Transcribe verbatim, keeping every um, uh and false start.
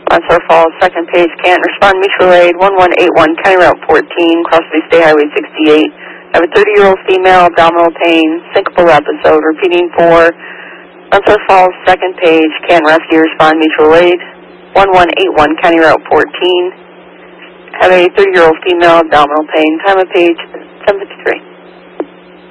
Monsour Falls, second page, can't respond, mutual aid, one one eight one, County Route fourteen, Crossway State Highway sixty-eight. I have a thirty-year-old female, abdominal pain, syncopal episode, repeating for Monsour Falls, second page, can't rescue, respond, mutual aid, one one eight one, County Route fourteen. I have a thirty-year-old female, abdominal pain, time of page seven fifty-three.